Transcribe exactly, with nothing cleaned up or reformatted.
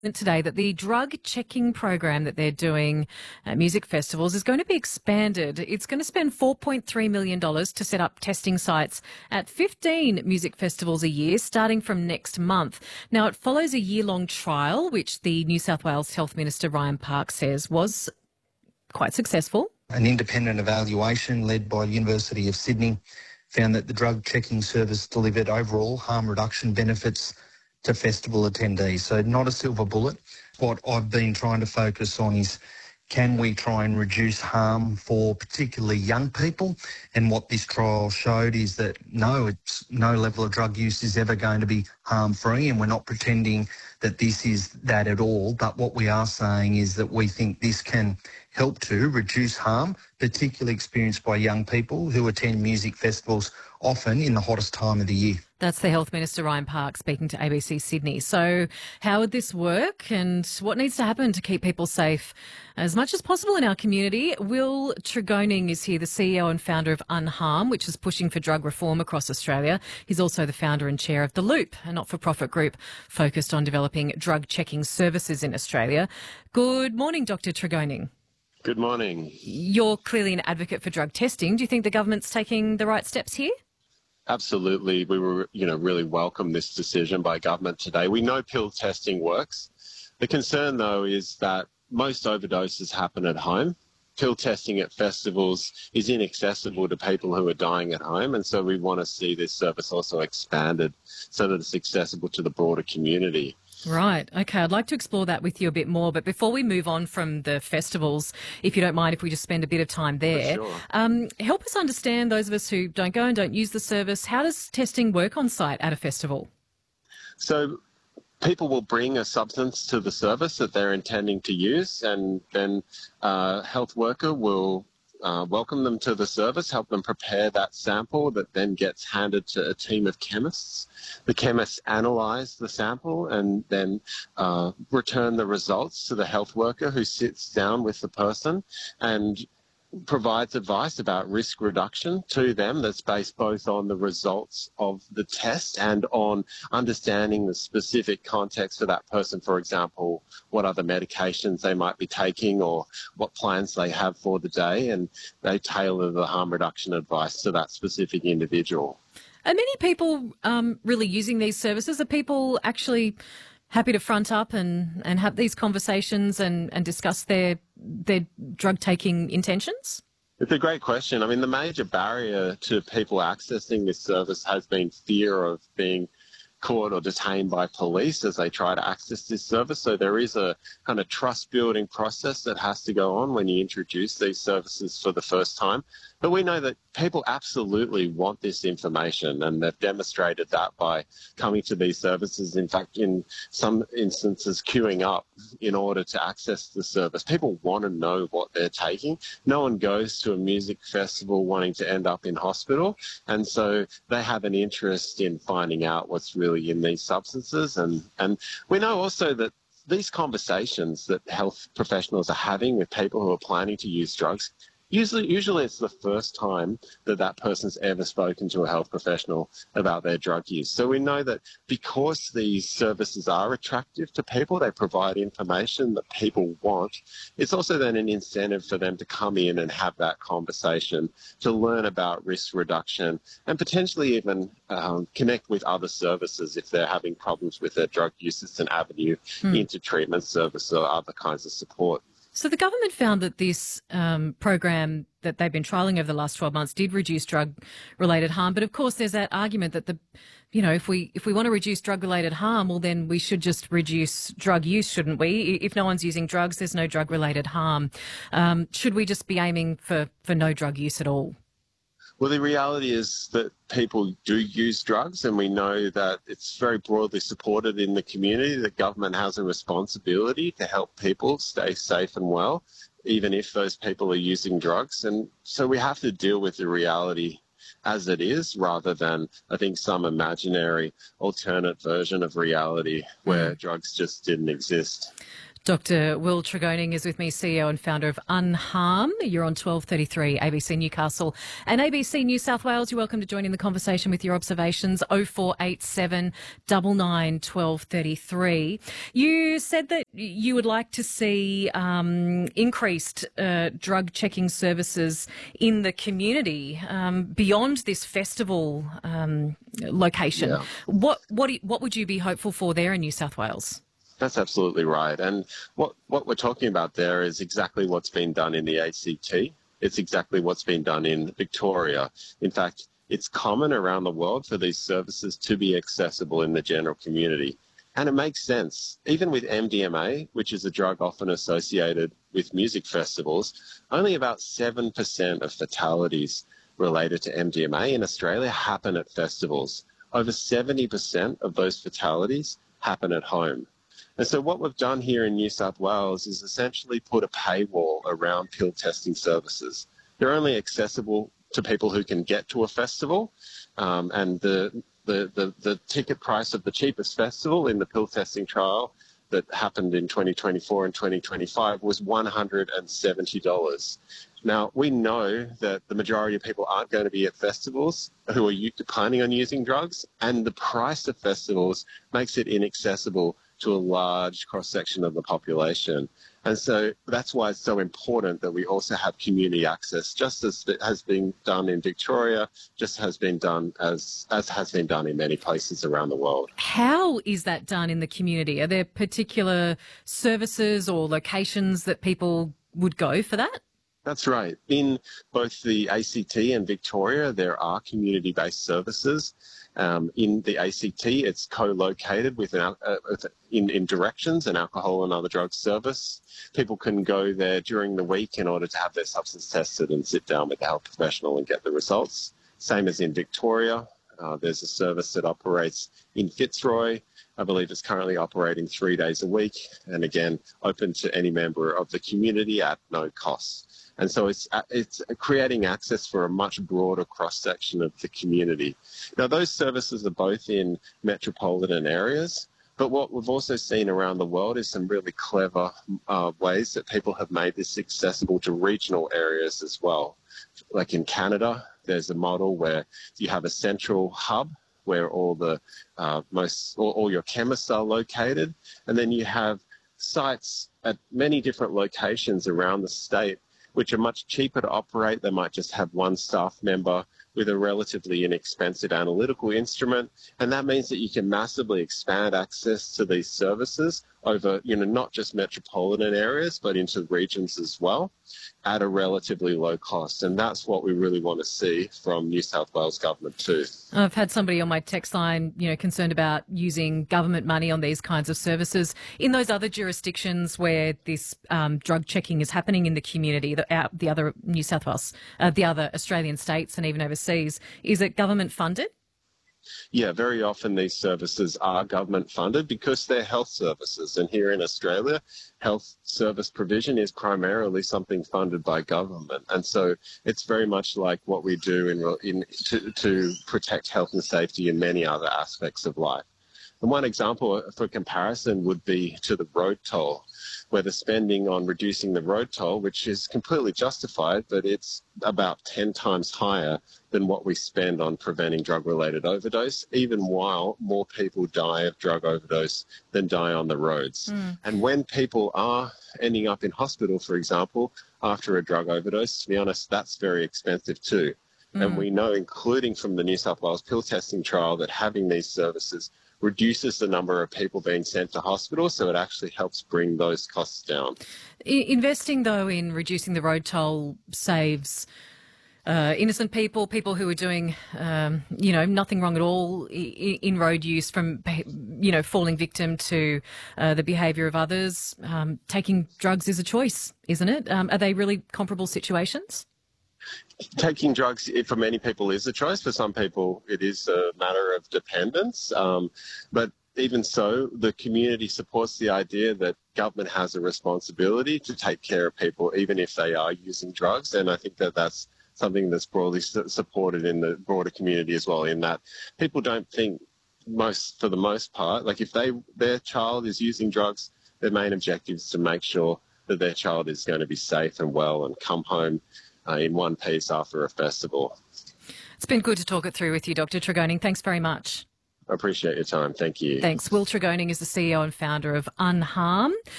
Today that the drug checking program that they're doing at music festivals is going to be expanded. It's going to spend four point three million dollars to set up testing sites at fifteen music festivals a year, starting from next month. Now, it follows a year-long trial, which the New South Wales Health Minister Ryan Parks says was quite successful. An independent evaluation led by the University of Sydney found that the drug checking service delivered overall harm reduction benefits to festival attendees. So not a silver bullet. What I've been trying to focus on is, can we try and reduce harm for particularly young people? And what this trial showed is that no, it's no level of drug use is ever going to be harm-free, and we're not pretending that this is that at all. But what we are saying is that we think this can help to reduce harm, particularly experienced by young people who attend music festivals often in the hottest time of the year. That's the Health Minister Ryan Parks speaking to A B C Sydney. So how would this work, and what needs to happen to keep people safe as much as possible in our community? Will Tregoning is here, the C E O and founder of Unharm, which is pushing for drug reform across Australia. He's also the founder and chair of The Loop, a not-for-profit group focused on developing drug checking services in Australia. Good morning, Doctor Tregoning. Good morning. You're clearly an advocate for drug testing. Do you think the government's taking the right steps here? Absolutely. We were, you know, really welcome this decision by government today. We know pill testing works. The concern, though, is that most overdoses happen at home. Pill testing at festivals is inaccessible to people who are dying at home, and so we want to see this service also expanded so that it's accessible to the broader community. Right. Okay. I'd like to explore that with you a bit more. But before we move on from the festivals, if you don't mind, if we just spend a bit of time there, For sure. um, help us understand, those of us who don't go and don't use the service, how does testing work on site at a festival? So people will bring a substance to the service that they're intending to use, and then a health worker will Uh, welcome them to the service, help them prepare that sample that then gets handed to a team of chemists. The chemists analyse the sample and then uh, return the results to the health worker, who sits down with the person and provides advice about risk reduction to them that's based both on the results of the test and on understanding the specific context for that person. For example, what other medications they might be taking or what plans they have for the day, and they tailor the harm reduction advice to that specific individual. Are many people um, really using these services? Are people actually happy to front up and, and have these conversations and, and discuss their their drug-taking intentions? It's a great question. I mean, the major barrier to people accessing this service has been fear of being caught or detained by police as they try to access this service. So there is a kind of trust-building process that has to go on when you introduce these services for the first time. But we know that people absolutely want this information, and they've demonstrated that by coming to these services. In fact, in some instances, queuing up in order to access the service. People want to know what they're taking. No one goes to a music festival wanting to end up in hospital, and so they have an interest in finding out what's really in these substances. And, and we know also that these conversations that health professionals are having with people who are planning to use drugs, Usually, usually it's the first time that that person's ever spoken to a health professional about their drug use. So we know that because these services are attractive to people, they provide information that people want, it's also then an incentive for them to come in and have that conversation, to learn about risk reduction, and potentially even um, connect with other services if they're having problems with their drug use. It's an avenue hmm. into treatment service or other kinds of support. So the government found that this um, program that they've been trialling over the last twelve months did reduce drug-related harm. But of course, there's that argument that the, you know, if we if we want to reduce drug-related harm, well, then we should just reduce drug use, shouldn't we? If no one's using drugs, there's no drug-related harm. Um, should we just be aiming for, for no drug use at all? Well, the reality is that people do use drugs, and we know that it's very broadly supported in the community. The government has a responsibility to help people stay safe and well, even if those people are using drugs. And so we have to deal with the reality as it is, rather than, I think, some imaginary alternate version of reality where drugs just didn't exist. Doctor Will Tregoning is with me, C E O and founder of Unharm. You're on twelve thirty-three A B C Newcastle and A B C New South Wales. You're welcome to join in the conversation with your observations. oh four eight seven, nine nine, one two three three. You said that you would like to see um, increased uh, drug checking services in the community um, beyond this festival um, location. Yeah. What, what, do you- what would you be hopeful for there in New South Wales? That's absolutely right. And what, what we're talking about there is exactly what's been done in the A C T. It's exactly what's been done in Victoria. In fact, it's common around the world for these services to be accessible in the general community. And it makes sense. Even with M D M A, which is a drug often associated with music festivals, only about seven percent of fatalities related to M D M A in Australia happen at festivals. Over seventy percent of those fatalities happen at home. And so what we've done here in New South Wales is essentially put a paywall around pill testing services. They're only accessible to people who can get to a festival, um, and the, the, the, the ticket price of the cheapest festival in the pill testing trial that happened in twenty twenty-four and twenty twenty-five was one hundred seventy dollars. Now, we know that the majority of people aren't going to be at festivals who are planning on using drugs, and the price of festivals makes it inaccessible to a large cross-section of the population. And so that's why it's so important that we also have community access, just as it has been done in Victoria, just has been done as, as has been done in many places around the world. How is that done in the community? Are there particular services or locations that people would go for that? That's right. In both the A C T and Victoria, there are community-based services. Um, in the A C T, it's co-located with an, uh, in, in directions, an alcohol and other drug service. People can go there during the week in order to have their substance tested and sit down with the health professional and get the results. Same as in Victoria. Uh, there's a service that operates in Fitzroy. I believe it's currently operating three days a week, and again, open to any member of the community at no cost. And so it's it's creating access for a much broader cross-section of the community. Now, those services are both in metropolitan areas, but what we've also seen around the world is some really clever uh, ways that people have made this accessible to regional areas as well. Like in Canada, there's a model where you have a central hub where all the uh, most all, all your chemists are located, and then you have sites at many different locations around the state which are much cheaper to operate. They might just have one staff member with a relatively inexpensive analytical instrument. And that means that you can massively expand access to these services over, you know, not just metropolitan areas, but into regions as well at a relatively low cost. And that's what we really want to see from New South Wales government too. I've had somebody on my text line, you know, concerned about using government money on these kinds of services in those other jurisdictions where this um, drug checking is happening in the community, the, uh, the other New South Wales, uh, the other Australian states and even overseas. Is it government funded? Yeah, very often these services are government funded because they're health services. And here in Australia, health service provision is primarily something funded by government. And so it's very much like what we do in, in to, to protect health and safety in many other aspects of life. And one example for comparison would be to the road toll, where the spending on reducing the road toll, which is completely justified, but it's about ten times higher than what we spend on preventing drug-related overdose, even while more people die of drug overdose than die on the roads. Mm. And when people are ending up in hospital, for example, after a drug overdose, to be honest, that's very expensive too. Mm. And we know, including from the New South Wales pill testing trial, that having these services reduces the number of people being sent to hospital, so it actually helps bring those costs down. Investing, though, in reducing the road toll saves uh, innocent people, people who are doing, um, you know, nothing wrong at all in, in road use, from, you know, falling victim to uh, the behaviour of others. Um, taking drugs is a choice, isn't it? Um, are they really comparable situations? Taking drugs for many people is a choice. For some people, it is a matter of dependence. Um, but even so, the community supports the idea that government has a responsibility to take care of people, even if they are using drugs. And I think that that's something that's broadly supported in the broader community as well, in that people don't think, most for the most part, like if they their child is using drugs, their main objective is to make sure that their child is going to be safe and well and come home uh, in one piece after a festival. It's been good to talk it through with you, Doctor Tregoning. Thanks very much. I appreciate your time. Thank you. Thanks. Will Tregoning is the C E O and founder of Unharm.